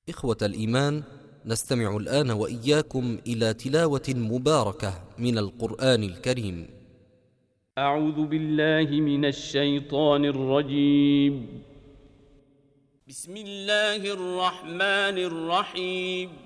إخوة الإيمان، نستمع الآن وإياكم إلى تلاوة مباركة من القرآن الكريم. أعوذ بالله من الشيطان الرجيم. بسم الله الرحمن الرحيم.